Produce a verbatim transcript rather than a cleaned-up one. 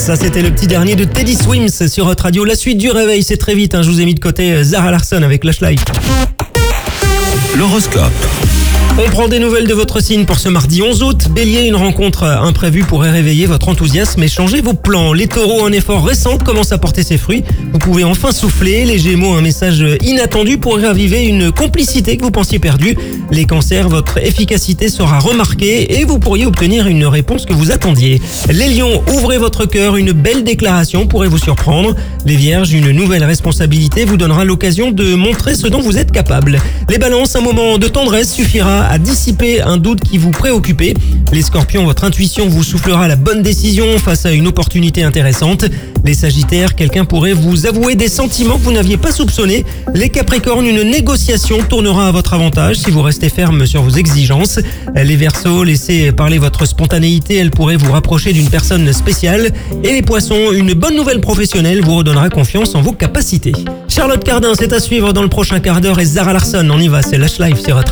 Ça, c'était le petit dernier de Teddy Swims sur Hot Radio. La suite du réveil, c'est très vite. Hein, je vous ai mis de côté Zara Larsson avec Lush Life. L'horoscope. On prend des nouvelles de votre signe pour ce mardi onze août. Bélier, une rencontre imprévue pourrait réveiller votre enthousiasme et changer vos plans. Les taureaux, un effort récent commence à porter ses fruits. Vous pouvez enfin souffler. Les gémeaux, un message inattendu pourrait raviver une complicité que vous pensiez perdue. Les cancers, votre efficacité sera remarquée et vous pourriez obtenir une réponse que vous attendiez. Les lions, ouvrez votre cœur. Une belle déclaration pourrait vous surprendre. Les vierges, une nouvelle responsabilité vous donnera l'occasion de montrer ce dont vous êtes capable. Les balances, un moment de tendresse suffira à dissiper un doute qui vous préoccupait. Les scorpions, votre intuition vous soufflera la bonne décision face à une opportunité intéressante. Les sagittaires, quelqu'un pourrait vous avouer des sentiments que vous n'aviez pas soupçonnés. Les capricornes, une négociation tournera à votre avantage si vous restez ferme sur vos exigences. Les verseaux, laissez parler votre spontanéité, elle pourrait vous rapprocher d'une personne spéciale. Et les poissons, une bonne nouvelle professionnelle vous redonnera confiance en vos capacités. Charlotte Cardin, c'est à suivre dans le prochain quart d'heure et Zara Larsson, on y va, c'est Lush Life sur Hot Radio.